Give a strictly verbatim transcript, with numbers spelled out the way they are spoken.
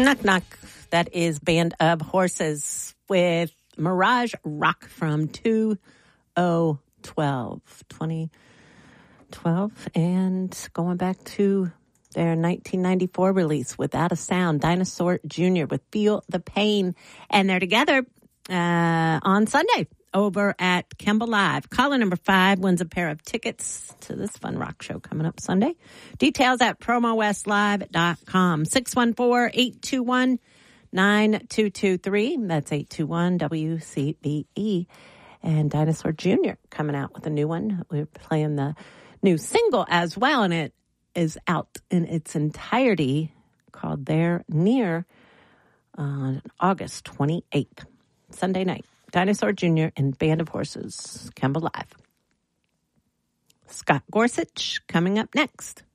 Knock, knock. That is Band of Horses with Mirage Rock from two thousand twelve. twenty twelve. And going back to their nineteen ninety-four release, Without a Sound, Dinosaur Junior with Feel the Pain. And they're together uh, on Sunday over at Kemba Live. Caller number five wins a pair of tickets to this fun rock show coming up Sunday. Details at promo west live dot com. six one four, eight two one, nine two two three. That's eight two one W C B E. And Dinosaur Junior coming out with a new one. We're playing the new single as well, and it is out in its entirety called There Near on August twenty-eighth, Sunday night. Dinosaur Junior and Band of Horses, Kemba Live. Scott Gorsuch coming up next.